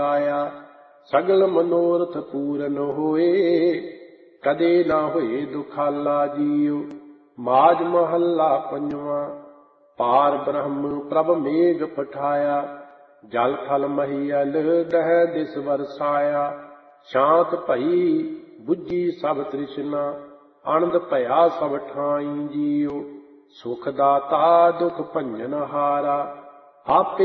ਆਇਆ। ਸਗਲ ਮਨੋਰਥ ਪੂਰਨ ਹੋਏ, ਕਦੇ ਨਾ ਹੋਏ ਦੁਖਾਲਾ ਜੀਉ। ਮਾਝ ਮਹੱਲਾ ਪੰਜਵਾਂ। ਪਾਰ ਬ੍ਰਹਮ ਪ੍ਰਭ ਮੇਘ ਪਠਾਇਆ, ਜਲ ਥਲ ਮਹੀਅਲ ਦਹਿ ਦਿਸ ਵਰਸਾਇਆ। ਸ਼ਾਂਤ ਭਈ ਬੁੱਝੀ ਸਭ ਤ੍ਰਿਸ਼ਨਾ, ਆਨੰਦ ਭਇਆ ਸਭ ਠਾਈ ਜੀਉ। ਸੁਖ ਦਾਤਾ ਦੁਖ ਭੰਜਨ ਹਾਰਾ, ਆਪੇ